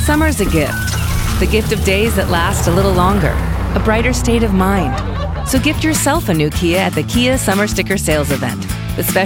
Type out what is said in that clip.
Summer's a gift. The gift of days that last a little longer, a brighter state of mind. So gift yourself a new Kia at the Kia Summer Sticker Sales Event. With special